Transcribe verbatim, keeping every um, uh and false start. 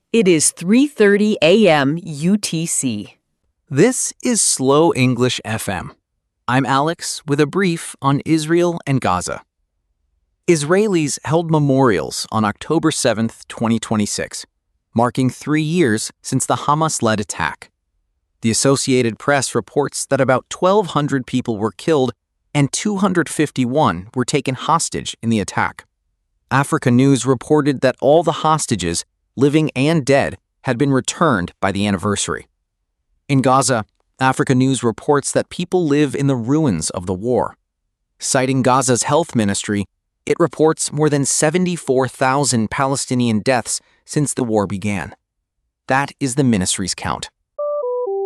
It is three thirty a m U T C. This is Slow English F M. I'm Alex with a brief on Israel and Gaza. Israelis held memorials on October seventh, twenty twenty-six, marking three years since the Hamas-led attack. The Associated Press reports that about twelve hundred people were killed and two hundred fifty-one were taken hostage in the attack. Africa News reported that all the hostages, living and dead, had been returned by the anniversary. In Gaza, Africa News reports that people live in the ruins of the war. Citing Gaza's health ministry, it reports more than seventy-four thousand Palestinian deaths since the war began. That is the ministry's count.